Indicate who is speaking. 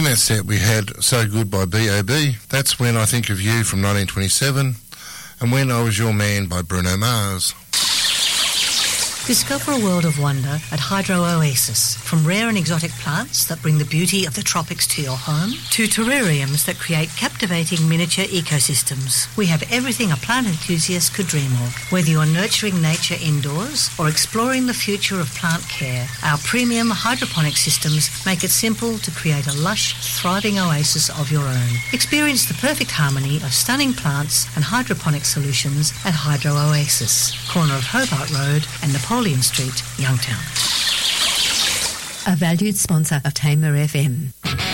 Speaker 1: In that set we had So Good by B.O.B. That's When I Think of You from 1927, and When I Was Your Man by Bruno Mars.
Speaker 2: Discover a world of wonder at Hydro Oasis. From rare and exotic plants that bring the beauty of the tropics to your home, to terrariums that create captivating miniature ecosystems. We have everything a plant enthusiast could dream of. Whether you're nurturing nature indoors or exploring the future of plant care, our premium hydroponic systems make it simple to create a lush, thriving oasis of your own. Experience the perfect harmony of stunning plants and hydroponic solutions at Hydro Oasis, corner of Hobart Road and Napoleon Street, Youngtown.
Speaker 3: A valued sponsor of Tamer FM.